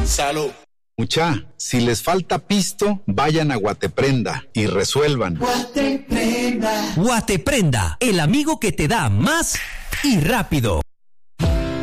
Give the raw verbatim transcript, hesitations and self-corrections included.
Salud. Mucha, si les falta pisto, vayan a Guateprenda y resuelvan. Guateprenda. Guateprenda, el amigo que te da más y rápido.